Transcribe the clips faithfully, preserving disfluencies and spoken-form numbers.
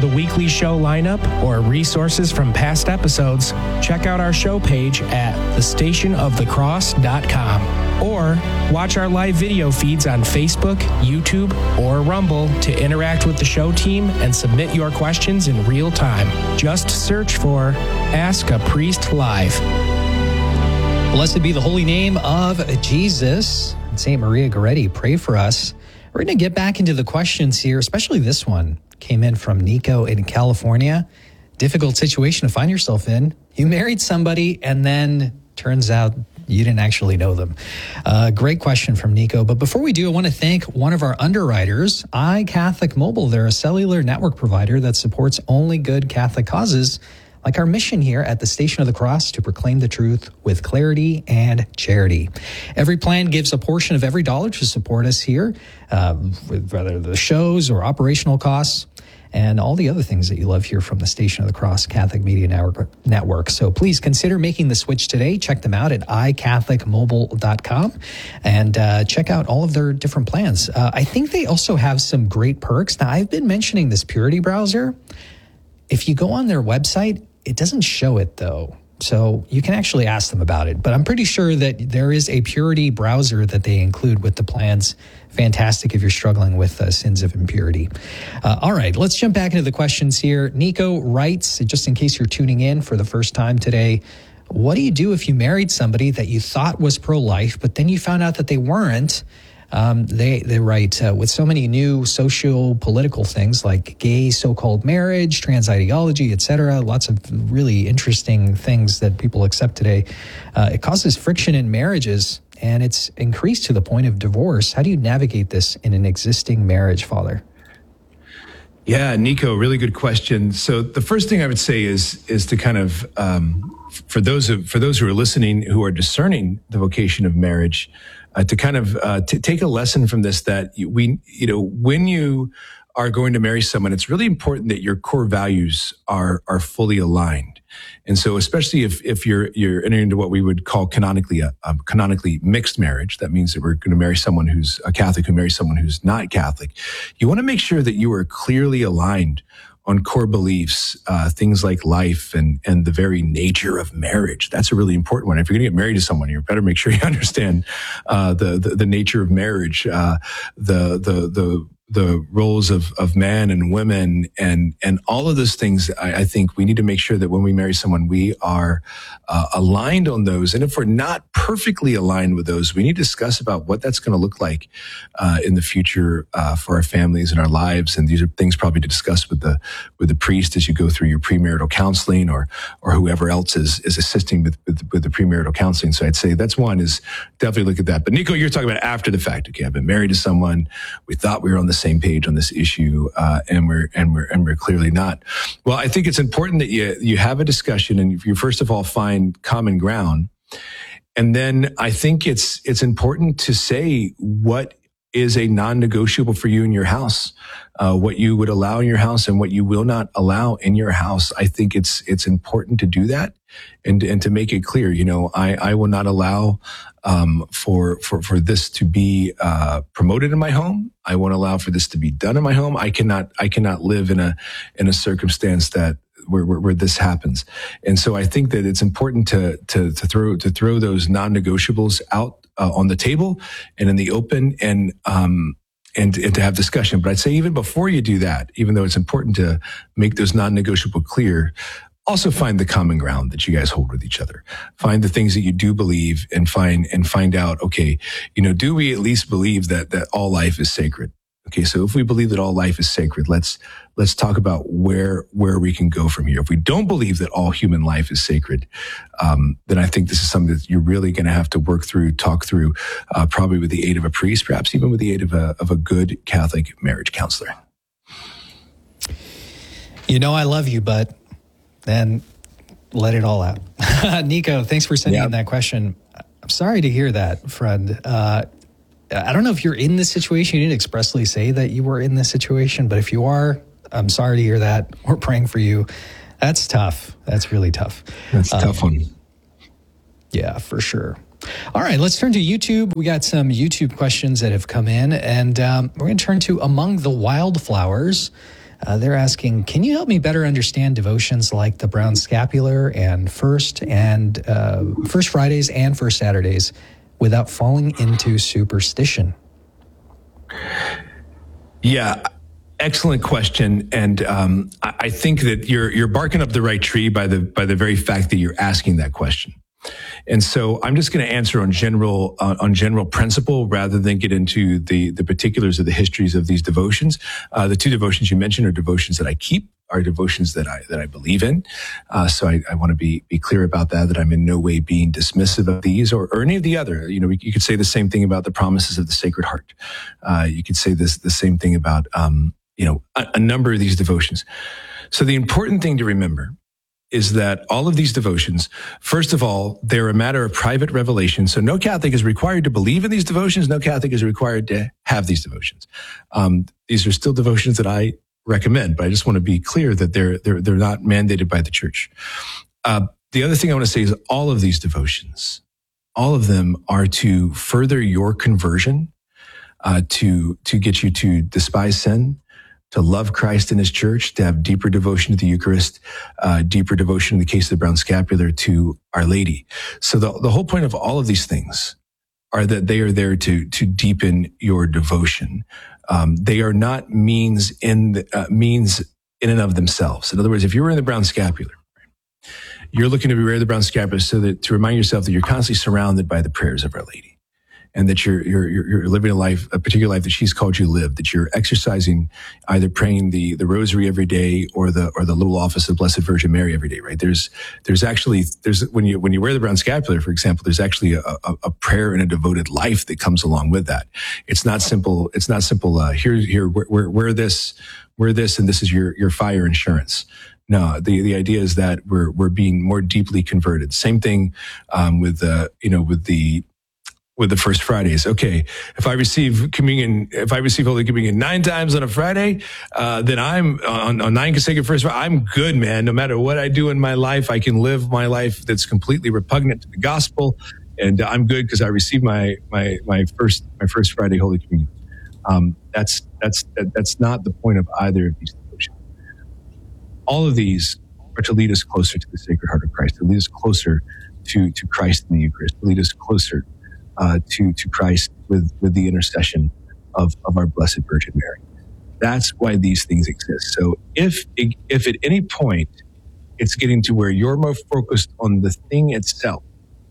weekly show lineup or resources from past episodes, check out our show page at the station of the cross dot com. Or watch our live video feeds on Facebook, YouTube, or Rumble to interact with the show team and submit your questions in real time. Just search for Ask a Priest Live. Blessed be the holy name of Jesus. Saint Maria Goretti, pray for us. We're going to get back into the questions here, especially this one. Came in from Nico in California. Difficult situation to find yourself in. You married somebody and then turns out you didn't actually know them. Uh, great question from Nico. But before we do, I want to thank one of our underwriters, iCatholic Mobile. They're a cellular network provider that supports only good Catholic causes, like our mission here at the Station of the Cross to proclaim the truth with clarity and charity. Every plan gives a portion of every dollar to support us here, uh, whether the shows or operational costs, and all the other things that you love here from the Station of the Cross Catholic Media Network. So please consider making the switch today. Check them out at i catholic mobile dot com and uh, check out all of their different plans. Uh, I think they also have some great perks. Now, I've been mentioning this Purity browser. If you go on their website, it doesn't show it, though. So you can actually ask them about it. But I'm pretty sure that there is a Purity browser that they include with the plans. Fantastic if you're struggling with uh, sins of impurity. Uh, all right, let's jump back into the questions here. Nico writes, just in case you're tuning in for the first time today, what do you do if you married somebody that you thought was pro-life, but then you found out that they weren't? Um, they they write, uh, with so many new social political things like gay so-called marriage, trans ideology, et cetera, lots of really interesting things that people accept today, uh, it causes friction in marriages, and it's increased to the point of divorce. How do you navigate this in an existing marriage, Father? Yeah, Nico, really good question. So the first thing I would say is is to kind of um, for those who, for those who are listening who are discerning the vocation of marriage, uh, to kind of uh, to take a lesson from this that we you know when you are going to marry someone, it's really important that your core values are are fully aligned. And so, especially if if you're you're entering into what we would call canonically a, a canonically mixed marriage, that means that we're going to marry someone who's a Catholic who marries someone who's not Catholic. You want to make sure that you are clearly aligned on core beliefs, uh, things like life and and the very nature of marriage. That's a really important one. If you're going to get married to someone, you better make sure you understand uh, the, the the nature of marriage, uh, the the the the roles of, of man and women and, and all of those things. I, I think we need to make sure that when we marry someone, we are uh, aligned on those. And if we're not perfectly aligned with those, we need to discuss about what that's going to look like uh, in the future uh, for our families and our lives. And these are things probably to discuss with the with the priest as you go through your premarital counseling, or or whoever else is is assisting with with, with the premarital counseling. So I'd say that's one, is definitely look at that. But Nico, you're talking about after the fact. Okay, I've been married to someone. We thought we were on the same page on this issue, uh, and we're and we're and we're clearly not. Well, I think it's important that you you have a discussion, and you first of all find common ground, and then I think it's it's important to say what is a non-negotiable for you in your house, uh, what you would allow in your house and what you will not allow in your house. I think it's it's important to do that and and to make it clear. You know, I I will not allow um, for for for this to be uh, promoted in my home. I won't allow for this to be done in my home. I cannot I cannot live in a in a circumstance that where where, where this happens. And so I think that it's important to to to throw to throw those non-negotiables out Uh, on the table and in the open, and um, and and to have discussion. But I'd say even before you do that, even though it's important to make those non-negotiable clear, also find the common ground that you guys hold with each other. Find the things that you do believe, and find and find out. Okay, you know, do we at least believe that that all life is sacred? Okay, so if we believe that all life is sacred, let's let's talk about where where we can go from here. If we don't believe that all human life is sacred, um, then I think this is something that you're really going to have to work through, talk through, uh, probably with the aid of a priest, perhaps even with the aid of a of a good Catholic marriage counselor. You know I love you, but then let it all out. Nico, thanks for sending yep. in that question. I'm sorry to hear that, friend. Uh, I don't know if you're in this situation. You didn't expressly say that you were in this situation, but if you are, I'm sorry to hear that. We're praying for you. That's tough. That's really tough. That's a um, tough one. Yeah, for sure. All right, let's turn to YouTube. We got some YouTube questions that have come in, and um, we're going to turn to Among the Wildflowers. Uh, they're asking, can you help me better understand devotions like the Brown Scapular and First and uh, First Fridays and First Saturdays without falling into superstition? Yeah, excellent question, and um, I, I think that you're you're barking up the right tree by the by the very fact that you're asking that question. And so I'm just going to answer on general uh, on general principle rather than get into the the particulars of the histories of these devotions. Uh, the two devotions you mentioned are devotions that I keep, are devotions that I that I believe in. Uh, so I, I want to be be clear about that. That I'm in no way being dismissive of these or, or any of the other. You know, you could say the same thing about the promises of the Sacred Heart. Uh, you could say this the same thing about um, you know a, a number of these devotions. So the important thing to remember is that all of these devotions, first of all, they're a matter of private revelation. So no Catholic is required to believe in these devotions. No Catholic is required to have these devotions. Um, these are still devotions that I recommend, but I just want to be clear that they're they're they're not mandated by the Church. Uh, the other thing I want to say is all of these devotions, all of them are to further your conversion, uh, to to get you to despise sin, to love Christ and his church, to have deeper devotion to the Eucharist, uh, deeper devotion in the case of the Brown Scapular to Our Lady. So the, the whole point of all of these things are that they are there to, to deepen your devotion. Um, they are not means in, the, uh, means in and of themselves. In other words, if you were in the Brown Scapular, you're looking to be wear the Brown Scapular so that to remind yourself that you're constantly surrounded by the prayers of Our Lady. And that you're, you're, you're living a life, a particular life that she's called you to live, that you're exercising, either praying the, the rosary every day or the, or the little office of Blessed Virgin Mary every day, right? There's, there's actually, there's, when you, when you wear the Brown Scapular, for example, there's actually a, a, a prayer and a devoted life that comes along with that. It's not simple, it's not simple, uh, here, here, wear, wear this, wear this, and this is your, your fire insurance. No, the, the idea is that we're, we're being more deeply converted. Same thing, um, with, uh, you know, with the, with the First Fridays. Okay, if I receive communion, if I receive Holy Communion nine times on a Friday, uh, then I'm on, on nine consecutive First Fridays, I'm good, man. No matter what I do in my life, I can live my life that's completely repugnant to the gospel, and I'm good because I received my my my first my first Friday Holy Communion. Um, that's that's that, that's not the point of either of these devotions. All of these are to lead us closer to the Sacred Heart of Christ, to lead us closer to to Christ in the Eucharist, to lead us closer Uh, to to Christ with with the intercession of of our Blessed Virgin Mary. That's why these things exist. So if if at any point it's getting to where you're more focused on the thing itself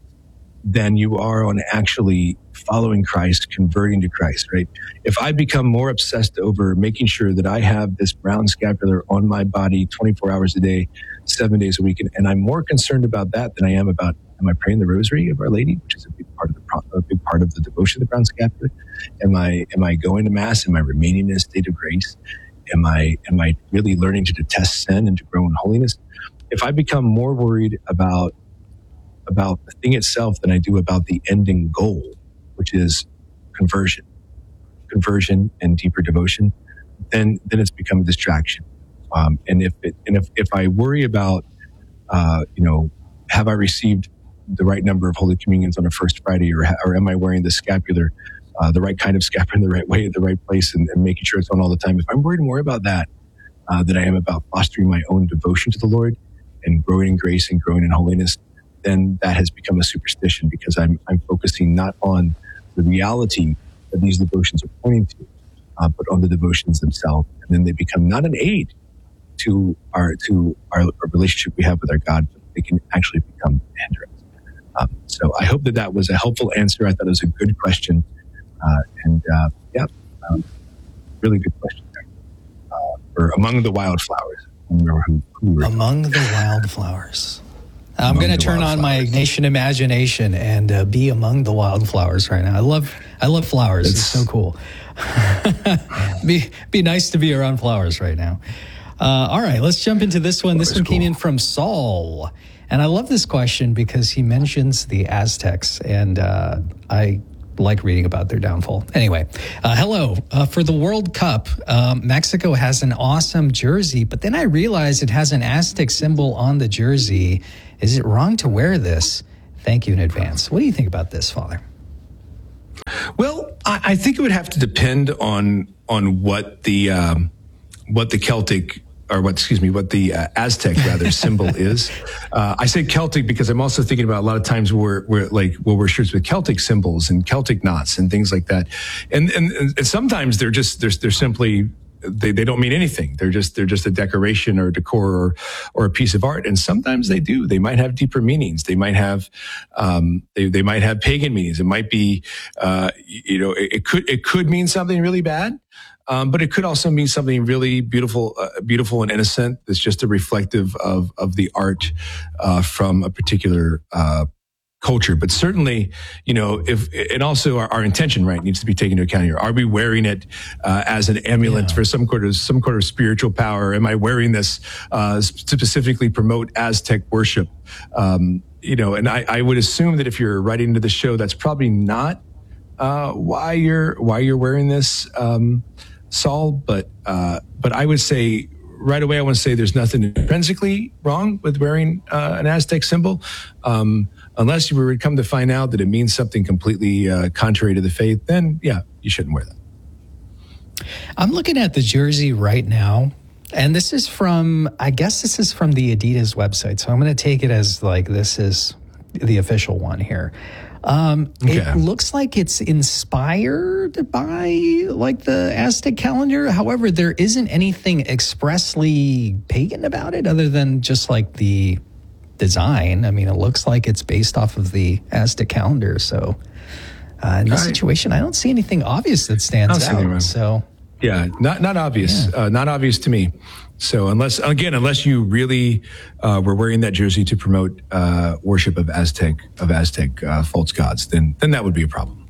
than you are on actually following Christ, converting to Christ, right? If I become more obsessed over making sure that I have this brown scapular on my body twenty-four hours a day, seven days a week, and, and I'm more concerned about that than I am about, am I praying the Rosary of Our Lady, which is a big part of the a big part of the devotion of the brown scapular? Am I am I going to Mass? Am I remaining in a state of grace? Am I am I really learning to detest sin and to grow in holiness? If I become more worried about about the thing itself than I do about the ending goal, which is conversion, conversion and deeper devotion, then then it's become a distraction. Um, and if it, and if if I worry about, uh, you know, have I received the right number of Holy Communions on a First Friday, or, or am I wearing the scapular, uh, the right kind of scapular in the right way, at the right place, and, and making sure it's on all the time? If I'm worried more about that uh, than I am about fostering my own devotion to the Lord and growing in grace and growing in holiness, then that has become a superstition, because I'm I'm focusing not on the reality that these devotions are pointing to, uh, but on the devotions themselves, and then they become not an aid to our to our, our relationship we have with our God, but they can actually become a hindrance. Um, so I hope that that was a helpful answer. I thought it was a good question, uh, and uh, yeah, um, really good question there. Uh, for Among the Wildflowers. Remember who, who were Among the Wildflowers. I'm going to turn on my Ignatian imagination and uh, be among the wildflowers right now. I love, I love flowers. It's, it's so cool. be, be nice to be around flowers right now. Uh, all right, let's jump into this one. This one came in from Saul, and I love this question because he mentions the Aztecs, and uh, I like reading about their downfall. Anyway, uh, hello. Uh, for the World Cup, um, Mexico has an awesome jersey, but then I realized it has an Aztec symbol on the jersey. Is it wrong to wear this? Thank you in advance. What do you think about this, Father? Well, I, I think it would have to depend on on what the um, what the Celtic or what, excuse me, what the uh, Aztec rather symbol is. Uh, I say Celtic because I'm also thinking about a lot of times where we're like, we'll wear shirts with Celtic symbols and Celtic knots and things like that. And, and, and sometimes they're just, they're, they're simply, they, they don't mean anything. They're just, they're just a decoration or a decor or, or a piece of art. And sometimes they do. They might have deeper meanings. They might have, um, they, they might have pagan meanings. It might be, uh, you know, it, it could, it could mean something really bad. Um, but it could also mean something really beautiful, uh, beautiful and innocent. That's just a reflective of of the art uh, from a particular uh, culture. But certainly, you know, if and also our, our intention, right, needs to be taken into account here. Are we wearing it uh, as an amulet yeah. for some sort of some sort of spiritual power? Am I wearing this uh, specifically promote Aztec worship? Um, you know, and I, I would assume that if you're writing into the show, that's probably not uh, why you're why you're wearing this. Um, Saul, but uh, but I would say right away, I want to say there's nothing intrinsically wrong with wearing uh, an Aztec symbol, um, unless you were to come to find out that it means something completely uh, contrary to the faith. Then, yeah, you shouldn't wear that. I'm looking at the jersey right now, and this is from, I guess this is from the Adidas website, so I'm going to take it as like this is the official one here. Um, okay. It looks like it's inspired by like the Aztec calendar. However, there isn't anything expressly pagan about it other than just like the design. I mean, it looks like it's based off of the Aztec calendar. So uh, in this right. situation, I don't see anything obvious that stands out. So yeah, not not obvious, yeah. uh, not obvious to me. So unless, again, unless you really uh, were wearing that jersey to promote uh, worship of Aztec of Aztec uh, false gods, then then that would be a problem.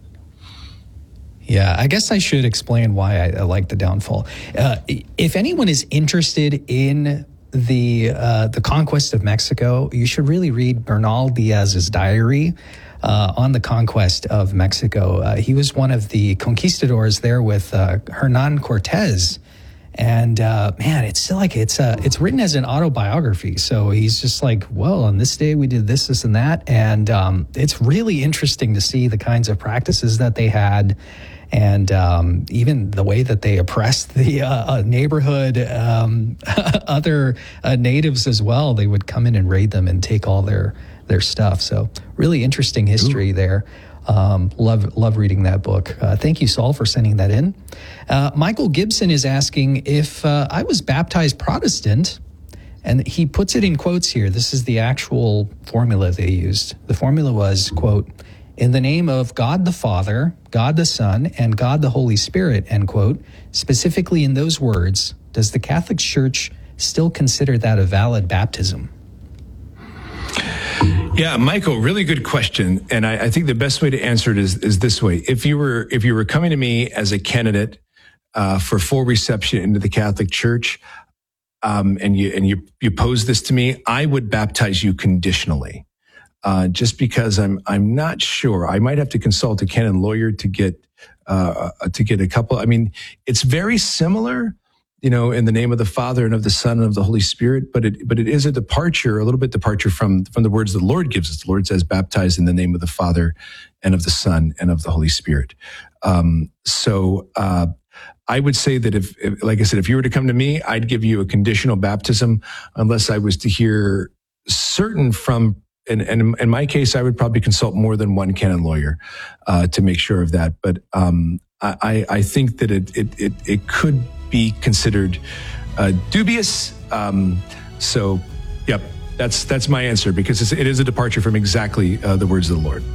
Yeah, I guess I should explain why I, I like the downfall. Uh, if anyone is interested in the uh, the conquest of Mexico, you should really read Bernal Diaz's diary uh, on the conquest of Mexico. Uh, he was one of the conquistadors there with uh, Hernan Cortez. And uh, man, it's still like it's uh, it's written as an autobiography. So he's just like, well, on this day we did this, this, and that, and um, it's really interesting to see the kinds of practices that they had, and um, even the way that they oppressed the uh, neighborhood, um, other uh, natives as well. They would come in and raid them and take all their their stuff. So really interesting history Ooh. there. Um, love love reading that book. Uh, thank you, Saul, for sending that in. Uh, Michael Gibson is asking if uh, I was baptized Protestant, and he puts it in quotes here. This is the actual formula they used. The formula was, quote, in the name of God the Father, God the Son, and God the Holy Spirit, end quote. Specifically in those words, does the Catholic Church still consider that a valid baptism? Yeah, Michael, really good question. And I, I think the best way to answer it is, is this way. If you were, if you were coming to me as a candidate, uh, for full reception into the Catholic Church, um, and you, and you, you pose this to me, I would baptize you conditionally. Uh, just because I'm, I'm not sure. I might have to consult a canon lawyer to get, uh, to get a couple. I mean, it's very similar, you know, in the name of the Father and of the Son and of the Holy Spirit, but it, but it is a departure, a little bit departure from, from the words the Lord gives us. The Lord says, baptize in the name of the Father and of the Son and of the Holy Spirit. Um, so, uh, I would say that if, if, like I said, if you were to come to me, I'd give you a conditional baptism unless I was to hear certain from, and, and in my case, I would probably consult more than one canon lawyer, uh, to make sure of that. But, um, I, I think that it, it, it, it could be considered uh, dubious. Um, so, yep, that's that's my answer, because it's, it is a departure from exactly uh, the words of the Lord.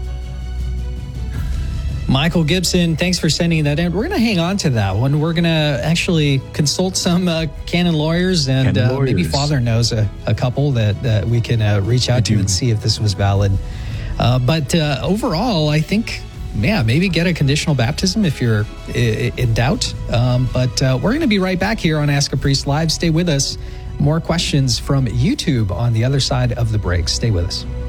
Michael Gibson, thanks for sending that in. We're going to hang on to that one. We're going to actually consult some uh, canon lawyers, and canon uh, lawyers. maybe Father knows a, a couple that, that we can uh, reach out I to do. and see if this was valid. Uh, but uh, overall, I think... Yeah, maybe get a conditional baptism if you're in doubt. Um, but uh, we're going to be right back here on Ask a Priest Live. Stay with us. More questions from YouTube on the other side of the break. Stay with us.